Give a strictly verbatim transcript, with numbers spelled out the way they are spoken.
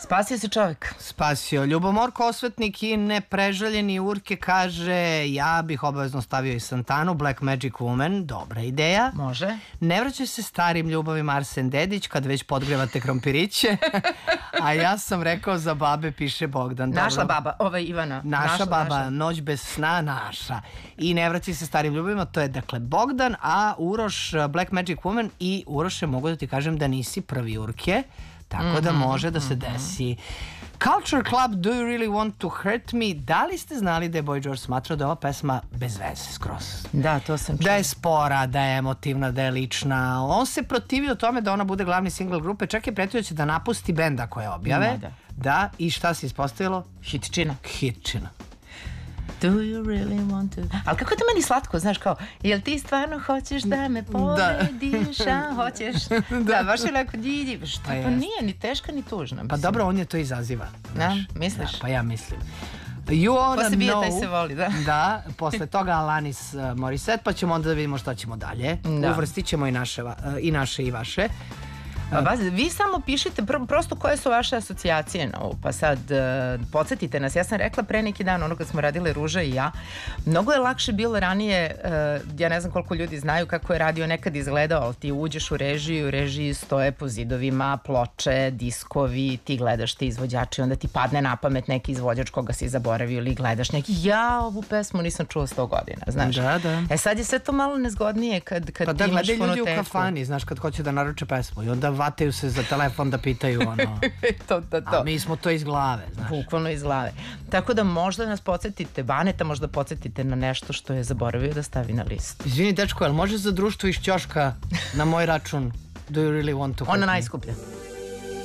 Spasio se čovjek. Spasio. Ljubomor Kosvetnik i nepreželjeni Urke kaže ja bih obavezno stavio i Santanu, Black Magic Woman, dobra ideja. Može. Ne vraća se starim ljubavima Arsen Dedić kad već podgrevate krompiriće. A ja sam rekao za babe piše Bogdan. Našla Dobro. baba, ovaj Ivana. Naša našla, baba, naša. Noć bez sna, naša. I ne vraća se starim ljubavima, to je dakle Bogdan, a Uroš Black Magic Woman i Uroše mogu da ti kažem da nisi prvi Urke. Tako mm-hmm, da može da se mm-hmm. desi. Culture Club, Do You Really Want To Hurt Me? Da li ste znali da je Boy George smatrao da je ova pesma bez veze skroz? Da, to sam čuo. Da je spora, da je emotivna, da je lična. On se protivio tome da ona bude glavni single grupe, čak je pretio da će da napusti benda koje objave. No, da. Da, i šta se ispostavilo? Hitčina. Hitčina. Do you really want to... Ali kako je to meni slatko, znaš, kao, jel ti stvarno hoćeš da me povediš, a hoćeš? Da, baš je lako didi. Šta, pa, pa nije ni teška ni tužna. Pa dobro, on je to izaziva. Da, misliš? Da, pa ja mislim. You oughta Posle bija know, taj se voli, da. Da, posle toga Alanis Morissette, pa ćemo onda da vidimo šta ćemo dalje. Da. Uvrstit ćemo i naše, i naše i vaše. Pa bazi, vi samo pišite pr- prosto koje su vaše asocijacije na ovo, pa sad uh, podsjetite nas. Ja sam rekla pre neki dan, ono kad smo radile Ruža i ja, mnogo je lakše bilo ranije, uh, ja ne znam koliko ljudi znaju kako je radio nekad izgledao, ali ti uđeš u režiju, u režiji stoje po zidovima ploče, diskovi, ti gledaš te izvođače, onda ti padne na pamet neki izvođač koga si zaboravio ili gledaš neki, ja ovu pesmu nisam čula sto godina, znaš. Da, da. E sad je sve to malo nezgodnije kad, kad pa ti da, imaš fonoteku. Pa da gledaju ljudi u kafani, znaš, kad hoće da naruče pesmu i onda vataju se za telefon da pitaju ono. to, to, to. A mi smo to iz glave, znaš. Bukvalno iz glave. Tako da možda nas podsjetite, Baneta možda podsjetite na nešto što je zaboravio da stavi na listu. Izvini, dečko, jel može za društvo iz ćoška na moj račun Do You Really Want To Hurt Me? Ona najskuplja.